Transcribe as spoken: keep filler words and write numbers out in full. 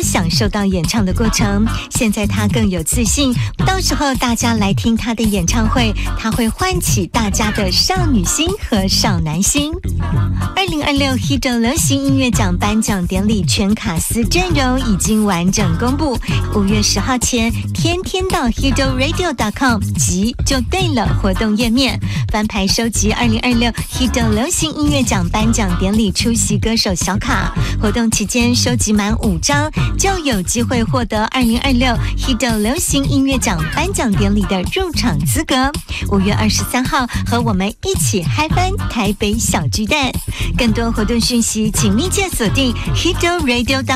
享受到演唱的过程。现在他更有自信，到时候大家来听他的演唱会，他会唤起大家的少女心和少男心。二零二六 Hito 流行音乐奖颁奖典礼全卡司阵容已经完整公布，五月十号前天天到 hito radio dot com 集就对了活动页面，翻牌收集二零二六 Hito 流行音乐奖颁奖典礼出席歌手小卡，活动期间收集满五张就有机会获得二零二六 Hito 流行音乐奖颁奖典礼的入场资格。五月二十三号和我们一起嗨翻台北小巨蛋，更多活动讯息请密切锁定 hito radio